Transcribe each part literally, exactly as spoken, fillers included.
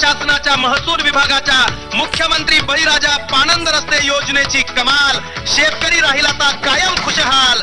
शासनाच्या महसूल विभागाच्या मुख्यमंत्री बळीराजा पानंद रस्ते योजनेची कमाल, शेतकरी राहील आता कायम खुशहाल।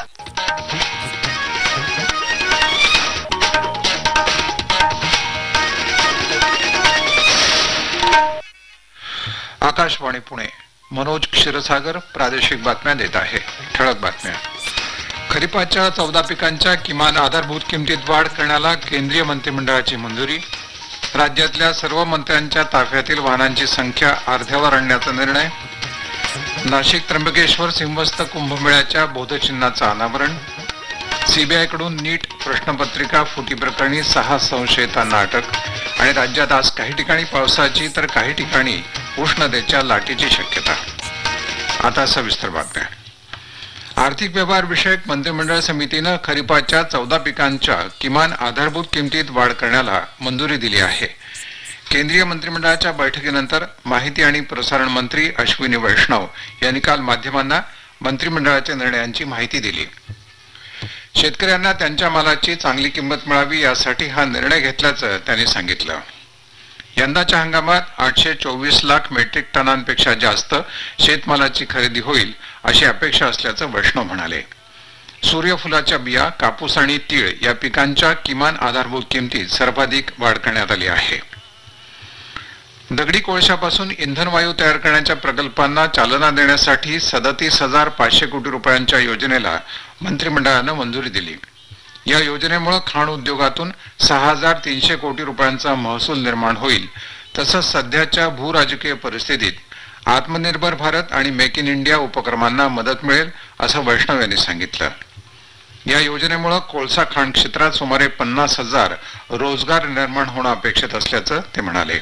आकाशवाणी पुणे, मनोज क्षीरसागर प्रादेशिक बातम्या देत आहे। ठळक बातम्या। खरीपाच्या चौदा पिकांच्या किमान आधारभूत किमतीत वाढ करण्याला केंद्रीय मंत्रिमंडळाची मंजुरी। राज्यातल्या सर्व मंत्र्यांच्या ताफ्यातील वाहनांची संख्या अर्ध्यावर आणण्याचा निर्णय। नाशिक त्र्यंबकेश्वर सिंहस्थ कुंभमेळ्याच्या बोधचिन्हाचं अनावरण। सीबीआयकडून नीट प्रश्नपत्रिका फुटी प्रकरणी सहा संशयितांना अटक। आणि राज्यात आज काही ठिकाणी पावसाची तर काही ठिकाणी उष्णतेच्या लाटेची शक्यता। आता सविस्तर बातम्या। आर्थिक व्यवहार विषयक मंत्रिमंडळ समितीनं खरीपाच्या चौदा पिकांच्या किमान आधारभूत किमतीत वाढ करण्याला मंजुरी दिली आहे। केंद्रीय मंत्रिमंडळाच्या बैठकीनंतर माहिती आणि प्रसारण मंत्री अश्विनी वैष्णव यांनी काल माध्यमांना मंत्रिमंडळाच्या निर्णयांची माहिती दिली। शेतकऱ्यांना त्यांच्या मालाची चांगली किंमत मिळावी यासाठी हा निर्णय घेतल्याचं त्यांनी सांगितलं। यंदाच्या हंगामात आठशे चोवीस लाख मेट्रिक टनांपेक्षा जास्त शेतमालाची खरेदी होईल अशी अपेक्षा असल्याचं वैष्णव म्हणाले। सूर्यफुलाच्या बिया, कापूस आणि तीळ या पिकांच्या किमान आधारभूत किमतीत सर्वाधिक वाढ करण्यात आली आहे। दगडी कोळशापासून इंधन वायू तयार करण्याच्या प्रकल्पांना चालना देण्यासाठी सदतीस हजार पाचशे कोटी रुपयांच्या योजनेला मंत्रिमंडळानं मंजुरी दिली। या योजनेमुळे खाण उद्योगातून सहा हजार तीनशे कोटी रुपयांचा महसूल निर्माण होईल। तसंच सध्याच्या भूराजकीय परिस्थितीत आत्मनिर्भर भारत आणि मेक इन इंडिया उपक्रमांना मदत मिळेल असं वैष्णव यांनी सांगितलं। या योजनेमुळे कोळसा खाण क्षेत्रात सुमारे पन्नास हजार रोजगार निर्माण होणं अपेक्षित असल्याचं ते म्हणाले।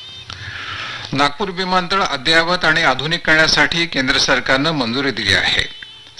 नागपूर विमानतळ अद्ययावत आणि आधुनिक करण्यासाठी केंद्र सरकारनं मंजुरी दिली आहे।